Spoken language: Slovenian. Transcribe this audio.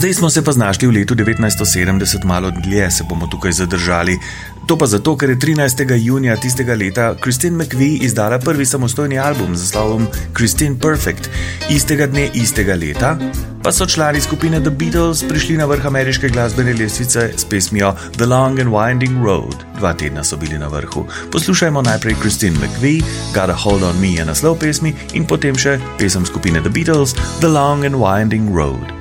Zdaj smo se pa znašli v letu 1970, malo dlje se bomo tukaj zadržali. To pa zato, ker je 13. junija tistega leta Christine McVie izdala prvi samostojni album z naslovom Christine Perfect. Istega dne, istega leta pa so člani skupine The Beatles prišli na vrh ameriške glasbene lestvice s pesmijo The Long and Winding Road. 2 tedna so bili na vrhu. Poslušajmo najprej Christine McVie, Got a Hold on Me je naslov pesmi in potem še pesem skupine The Beatles The Long and Winding Road.